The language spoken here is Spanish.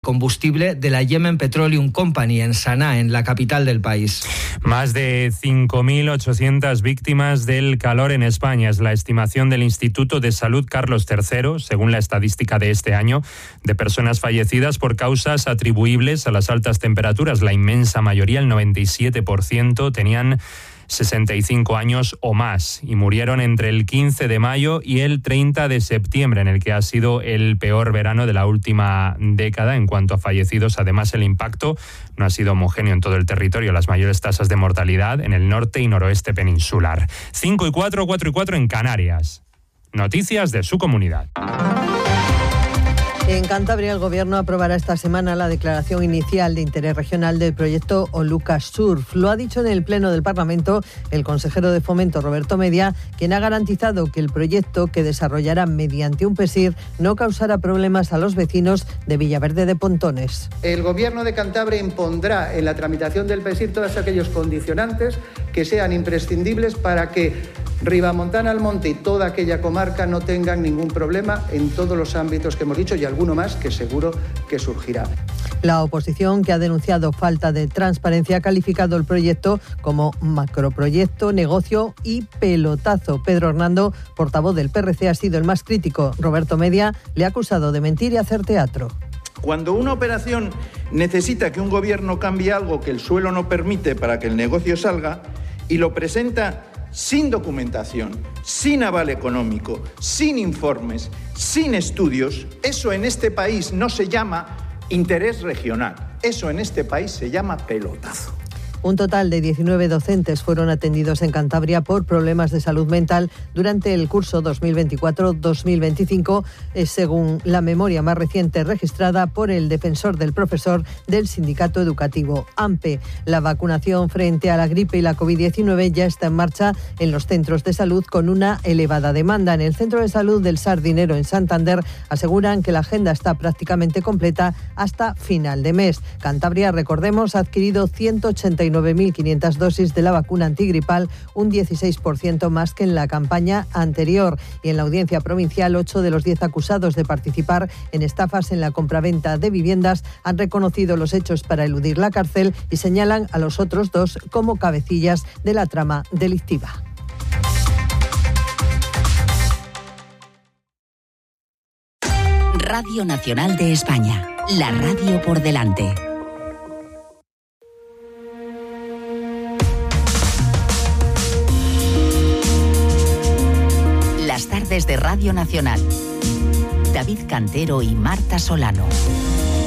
combustible de la Yemen Petroleum Company en Sanaa, en la capital del país. Más de 5.800 víctimas del calor en España es la estimación del Instituto de Salud Carlos III, según la estadística de este año, de personas fallecidas por causas atribuibles a las altas temperaturas. La inmensa mayoría, el 97%, tenían 65 años o más y murieron entre el 15 de mayo y el 30 de septiembre, en el que ha sido el peor verano de la última década en cuanto a fallecidos. Además, el impacto no ha sido homogéneo en todo el territorio. Las mayores tasas de mortalidad en el norte y noroeste peninsular. 5 y 4, 4 y 4 en Canarias. Noticias de su comunidad. En Cantabria, el Gobierno aprobará esta semana la declaración inicial de interés regional del proyecto Oluca Surf. Lo ha dicho en el Pleno del Parlamento el consejero de Fomento, Roberto Media, quien ha garantizado que el proyecto, que desarrollará mediante un PESIR, no causará problemas a los vecinos de Villaverde de Pontones. El Gobierno de Cantabria impondrá en la tramitación del PESIR todos aquellos condicionantes que sean imprescindibles para que Ribamontana, Almonte y toda aquella comarca no tengan ningún problema en todos los ámbitos que hemos dicho y alguno más que seguro que surgirá. La oposición, que ha denunciado falta de transparencia, ha calificado el proyecto como macroproyecto, negocio y pelotazo. Pedro Hernando, portavoz del PRC, ha sido el más crítico. Roberto Media le ha acusado de mentir y hacer teatro. Cuando una operación necesita que un gobierno cambie algo que el suelo no permite para que el negocio salga y lo presenta sin documentación, sin aval económico, sin informes, sin estudios, eso en este país no se llama interés regional, eso en este país se llama pelotazo. Un total de 19 docentes fueron atendidos en Cantabria por problemas de salud mental durante el curso 2024-2025, según la memoria más reciente registrada por el defensor del profesor del sindicato educativo AMPE. La vacunación frente a la gripe y la COVID-19 ya está en marcha en los centros de salud con una elevada demanda. En el Centro de Salud del Sardinero, en Santander, aseguran que la agenda está prácticamente completa hasta final de mes. Cantabria, recordemos, ha adquirido 189.500 dosis de la vacuna antigripal, un 16% más que en la campaña anterior. Y en la audiencia provincial, 8 de los 10 acusados de participar en estafas en la compraventa de viviendas han reconocido los hechos para eludir la cárcel y señalan a los otros 2 como cabecillas de la trama delictiva. Radio Nacional de España, la radio por delante. Las tardes de Radio Nacional. David Cantero y Marta Solano.